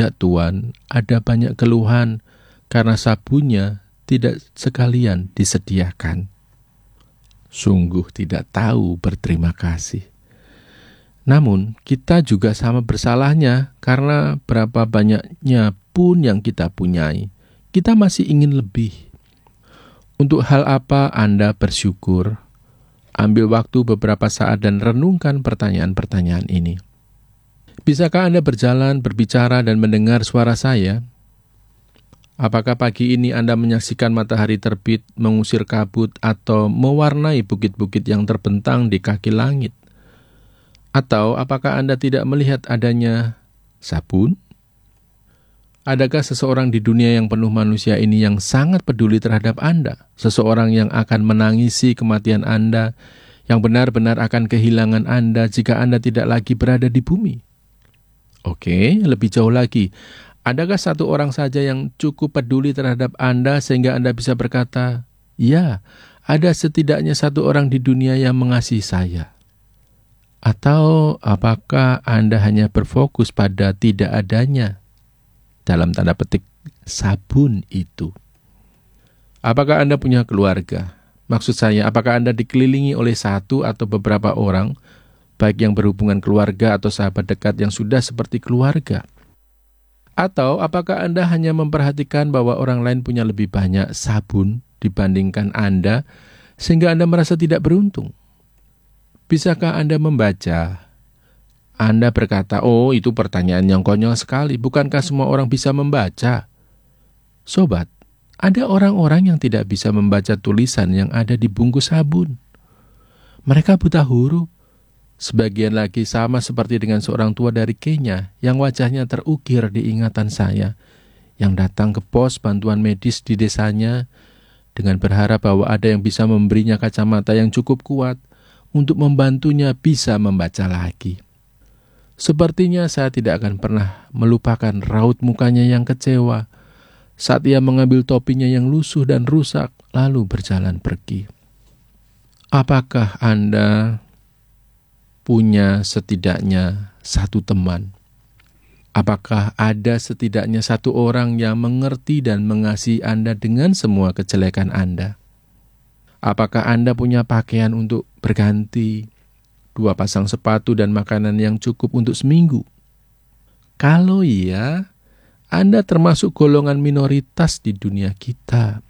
tidak Tuan, ada banyak keluhan karena sabunnya tidak sekalian disediakan. Sungguh tidak tahu berterima kasih. Namun, kita juga sama bersalahnya karena berapa banyaknya pun yang kita punyai, kita masih ingin lebih. Untuk hal apa Anda bersyukur? Ambil waktu beberapa saat dan renungkan pertanyaan-pertanyaan ini. Bisakah Anda berjalan, berbicara, dan mendengar suara saya? Apakah pagi ini Anda menyaksikan matahari terbit, mengusir kabut, atau mewarnai bukit-bukit yang terbentang di kaki langit? Atau apakah Anda tidak melihat adanya sabun? Adakah seseorang di dunia yang penuh manusia ini yang sangat peduli terhadap Anda? Seseorang yang akan menangisi kematian Anda, yang benar-benar akan kehilangan Anda jika Anda tidak lagi berada di bumi? Oke, lebih jauh lagi. Adakah satu orang saja yang cukup peduli terhadap Anda sehingga Anda bisa berkata, ya, ada setidaknya satu orang di dunia yang mengasihi saya? Atau apakah Anda hanya berfokus pada tidak adanya, dalam tanda petik, sabun itu? Apakah Anda punya keluarga? Maksud saya, apakah Anda dikelilingi oleh satu atau beberapa orang, baik yang berhubungan keluarga atau sahabat dekat yang sudah seperti keluarga? Atau apakah Anda hanya memperhatikan bahwa orang lain punya lebih banyak sabun dibandingkan Anda, sehingga Anda merasa tidak beruntung? Bisakah Anda membaca? Anda berkata, oh itu pertanyaan yang konyol sekali, bukankah semua orang bisa membaca? Sobat, ada orang-orang yang tidak bisa membaca tulisan yang ada di bungkus sabun. Mereka buta huruf. Sebagian lagi sama seperti dengan seorang tua dari Kenya yang wajahnya terukir di ingatan saya, yang datang ke pos bantuan medis di desanya dengan berharap bahwa ada yang bisa memberinya kacamata yang cukup kuat untuk membantunya bisa membaca lagi. Sepertinya saya tidak akan pernah melupakan raut mukanya yang kecewa saat ia mengambil topinya yang lusuh dan rusak lalu berjalan pergi. Apakah Anda punya setidaknya satu teman? Apakah ada setidaknya satu orang yang mengerti dan mengasihi Anda dengan semua kejelekan Anda? Apakah Anda punya pakaian untuk berganti, 2 pasang sepatu dan makanan yang cukup untuk seminggu? Kalau iya, Anda termasuk golongan minoritas di dunia kita.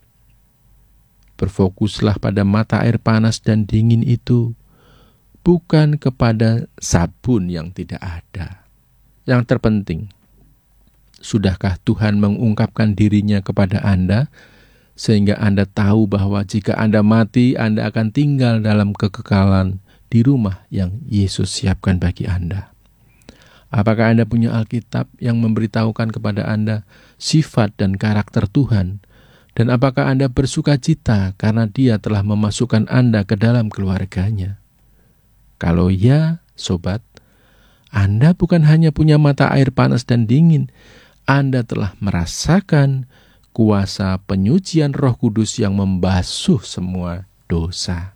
Berfokuslah pada mata air panas dan dingin itu, bukan kepada sabun yang tidak ada. Yang terpenting, sudahkah Tuhan mengungkapkan dirinya kepada Anda, sehingga Anda tahu bahwa jika Anda mati, Anda akan tinggal dalam kekekalan di rumah yang Yesus siapkan bagi Anda? Apakah Anda punya Alkitab yang memberitahukan kepada Anda sifat dan karakter Tuhan? Dan apakah Anda bersuka cita karena Dia telah memasukkan Anda ke dalam keluarganya? Kalau ya, sobat, Anda bukan hanya punya mata air panas dan dingin, Anda telah merasakan kuasa penyucian Roh Kudus yang membasuh semua dosa.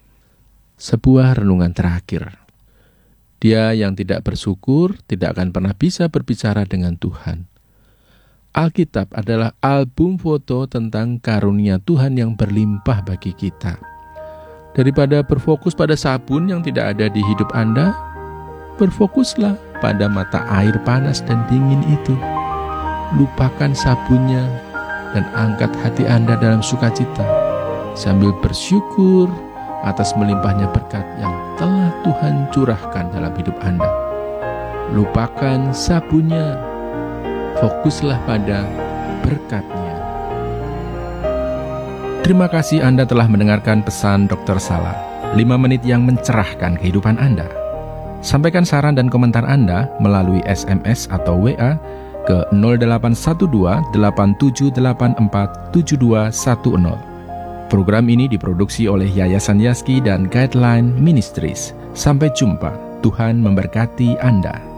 Sebuah renungan terakhir. Dia yang tidak bersyukur tidak akan pernah bisa berbicara dengan Tuhan. Alkitab adalah album foto tentang karunia Tuhan yang berlimpah bagi kita. Daripada berfokus pada sabun yang tidak ada di hidup Anda, berfokuslah pada mata air panas dan dingin itu. Lupakan sabunnya dan angkat hati Anda dalam sukacita, sambil bersyukur atas melimpahnya berkat yang telah Tuhan curahkan dalam hidup Anda. Lupakan sabunnya, fokuslah pada berkat-Nya. Terima kasih Anda telah mendengarkan pesan Dr. Sala, 5 menit yang mencerahkan kehidupan Anda. Sampaikan saran dan komentar Anda melalui SMS atau WA ke 0812 8784 7210. Program ini diproduksi oleh Yayasan Yaski dan Guideline Ministries. Sampai jumpa, Tuhan memberkati Anda.